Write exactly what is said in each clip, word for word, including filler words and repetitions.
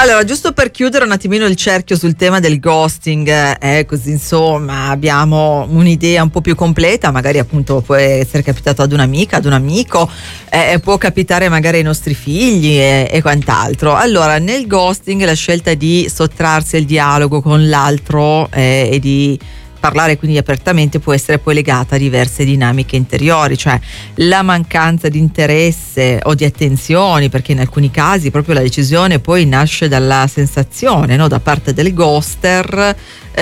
Allora, giusto per chiudere un attimino il cerchio sul tema del ghosting, eh, così insomma abbiamo un'idea un po' più completa, magari appunto può essere capitato ad un'amica, ad un amico, eh, può capitare magari ai nostri figli e, e quant'altro. Allora, nel ghosting la scelta di sottrarsi al dialogo con l'altro eh, e di parlare quindi apertamente può essere poi legata a diverse dinamiche interiori, cioè la mancanza di interesse o di attenzioni, perché in alcuni casi proprio la decisione poi nasce dalla sensazione, no, da parte del ghoster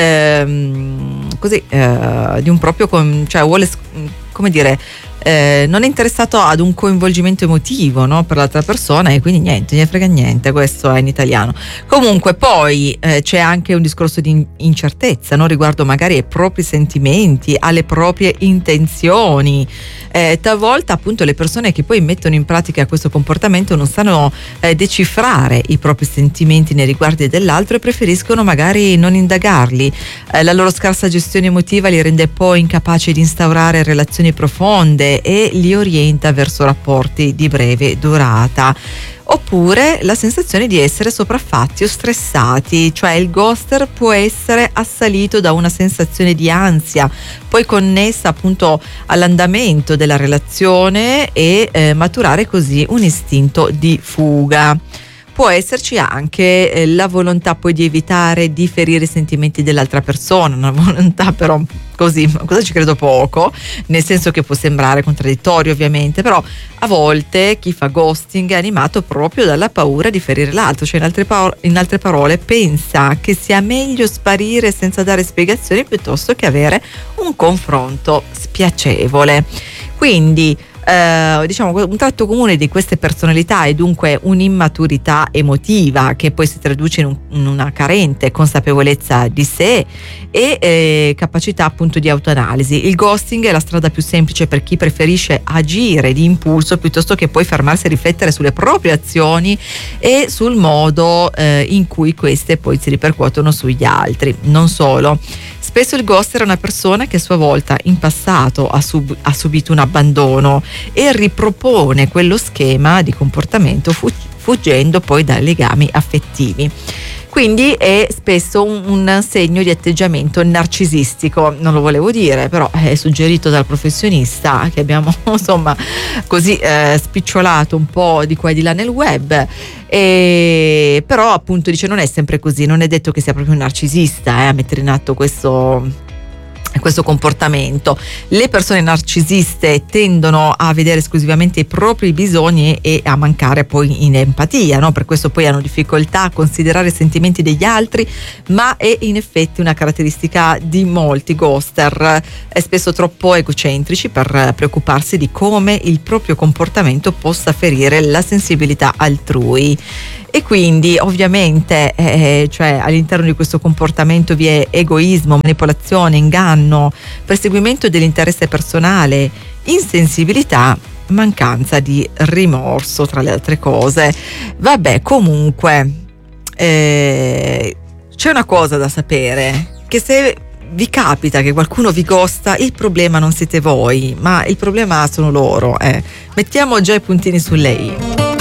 ehm, così eh, di un proprio con, cioè vuole, come dire, Eh, non è interessato ad un coinvolgimento emotivo, no, per l'altra persona, e quindi niente, ne frega niente. Questo è in italiano. Comunque poi eh, c'è anche un discorso di incertezza, no, riguardo magari ai propri sentimenti, alle proprie intenzioni. Eh, talvolta appunto le persone che poi mettono in pratica questo comportamento non sanno eh, decifrare i propri sentimenti nei riguardi dell'altro e preferiscono magari non indagarli. Eh, la loro scarsa gestione emotiva li rende poi incapaci di instaurare relazioni profonde e li orienta verso rapporti di breve durata. Oppure la sensazione di essere sopraffatti o stressati, cioè il ghoster può essere assalito da una sensazione di ansia, poi connessa appunto all'andamento della relazione e eh, maturare così un istinto di fuga. Può esserci anche eh, la volontà poi di evitare di ferire i sentimenti dell'altra persona, una volontà però così, cosa ci credo poco, nel senso che può sembrare contraddittorio ovviamente, però a volte chi fa ghosting è animato proprio dalla paura di ferire l'altro, cioè in altre, pa- in altre parole pensa che sia meglio sparire senza dare spiegazioni piuttosto che avere un confronto spiacevole. Quindi Uh, diciamo un tratto comune di queste personalità è dunque un'immaturità emotiva che poi si traduce in, un, in una carente consapevolezza di sé e eh, capacità appunto di autoanalisi. Il ghosting è la strada più semplice per chi preferisce agire di impulso piuttosto che poi fermarsi a riflettere sulle proprie azioni e sul modo eh, in cui queste poi si ripercuotono sugli altri. Non solo, spesso il ghoster è una persona che a sua volta in passato ha, sub- ha subito un abbandono e ripropone quello schema di comportamento fu- fuggendo poi dai legami affettivi. Quindi è spesso un, un segno di atteggiamento narcisistico, non lo volevo dire, però è suggerito dal professionista che abbiamo insomma così eh, spicciolato un po' di qua e di là nel web. E però appunto dice non è sempre così, non è detto che sia proprio un narcisista eh, a mettere in atto questo questo comportamento. Le persone narcisiste tendono a vedere esclusivamente i propri bisogni e a mancare poi in empatia, no? Per questo poi hanno difficoltà a considerare i sentimenti degli altri, ma è in effetti una caratteristica di molti ghoster, è spesso troppo egocentrici per preoccuparsi di come il proprio comportamento possa ferire la sensibilità altrui. E quindi ovviamente eh, cioè, all'interno di questo comportamento vi è egoismo, manipolazione, inganno, perseguimento dell'interesse personale, insensibilità, mancanza di rimorso, tra le altre cose. Vabbè, comunque eh, c'è una cosa da sapere, che se vi capita che qualcuno vi ghosta, il problema non siete voi, ma il problema sono loro. Eh. Mettiamo già i puntini su lei.